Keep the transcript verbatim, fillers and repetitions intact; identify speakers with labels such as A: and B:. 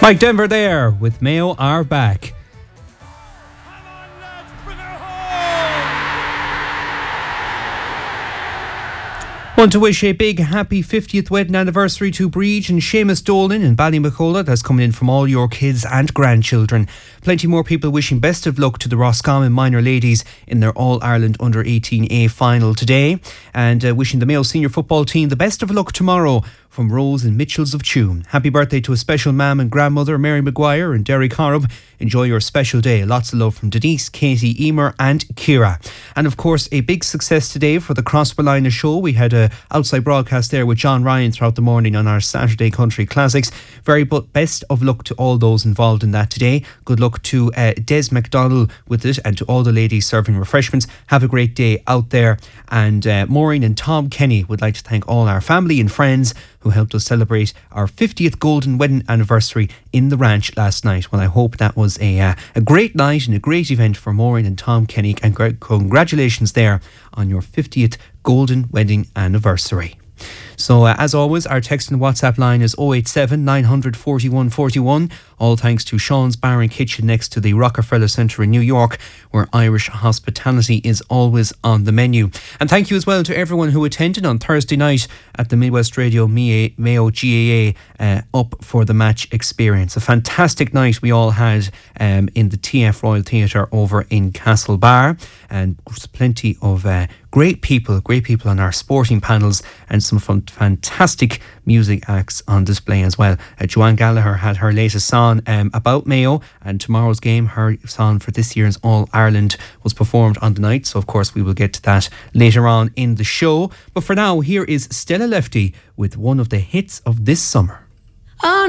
A: Mike Denver there with Mayo are back. Want to wish a big happy fiftieth wedding anniversary to Breege and Seamus Dolan in Ballymacola. That's coming in from all your kids and grandchildren. Plenty more people wishing best of luck to the Roscommon minor ladies in their All-Ireland under eighteen A final today. And uh, wishing the Mayo senior football team the best of luck tomorrow from Rose and Mitchells of Tuam. Happy birthday to a special mam and grandmother, Mary Maguire and Derry Corrib. Enjoy your special day. Lots of love from Denise, Katie, Emer and Ciara. And of course, a big success today for the Crossbarlina show. We had a outside broadcast there with John Ryan throughout the morning on our Saturday Country Classics. Very but best of luck to all those involved in that today. Good luck to uh, Des McDonald with it and to all the ladies serving refreshments. Have a great day out there. And uh, Maureen and Tom Kenny would like to thank all our family and friends who helped us celebrate our fiftieth golden wedding anniversary in the ranch last night. Well, I hope that was a uh, a great night and a great event for Maureen and Tom Kenny, and congratulations there on your fiftieth golden wedding anniversary. So uh, as always, our text and WhatsApp line is oh eight seven, nine hundred, forty-one forty-one. All thanks to Sean's Bar and Kitchen next to the Rockefeller Centre in New York, where Irish hospitality is always on the menu. And thank you as well to everyone who attended on Thursday night at the Midwest Radio Mayo G A A uh, Up for the Match experience. A fantastic night we all had um, in the T F Royal Theatre over in Castlebar, and plenty of uh, great people, great people on our sporting panels, and some fun, fantastic music acts on display as well. Uh, Joanne Gallagher had her latest song um, about Mayo, and tomorrow's game, her song for this year's All-Ireland, was performed on the night. So of course we will get to that later on in the show. But for now, here is Stella Lefty with one of the hits of this summer.
B: Oh.